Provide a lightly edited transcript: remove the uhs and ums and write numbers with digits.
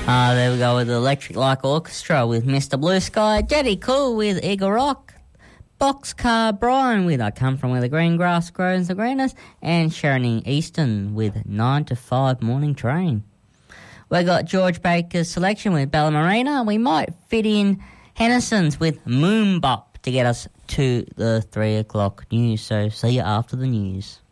There we go with the Electric Light Orchestra with Mr. Blue Sky, Jetty Cool with Eagle Rock, Boxcar Brian with I Come From Where the Green Grass Grows the Greenest, and Sharon Easton with 9 to 5 Morning Train. We got George Baker's selection with Bella Marina. We might fit in Henderson's with Moon Bop to get us to the 3 o'clock news. So see you after the news.